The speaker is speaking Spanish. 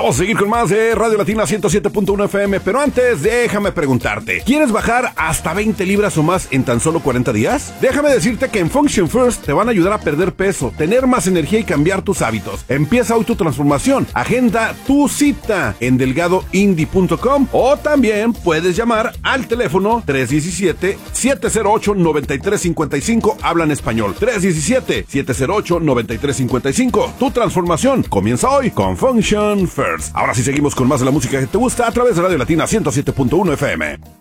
Vamos a seguir con más de Radio Latina 107.1 FM, pero antes déjame preguntarte, ¿quieres bajar hasta 20 libras o más en tan solo 40 días? Déjame decirte que en Function First te van a ayudar a perder peso, tener más energía y cambiar tus hábitos. Empieza hoy tu transformación. Agenda tu cita en delgadoindie.com o también puedes llamar al teléfono 317-708-9355. Habla en español. 317-708-9355. Tu transformación comienza hoy con Function First. Ahora sí seguimos con más de la música que te gusta a través de Radio Latina 107.1 FM.